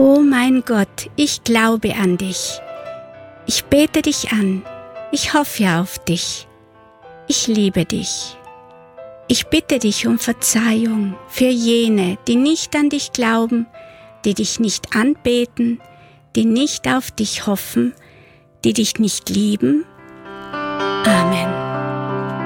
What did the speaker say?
O mein Gott, ich glaube an dich. Ich bete dich an. Ich hoffe auf dich. Ich liebe dich. Ich bitte dich um Verzeihung für jene, die nicht an dich glauben, die dich nicht anbeten, die nicht auf dich hoffen, die dich nicht lieben. Amen.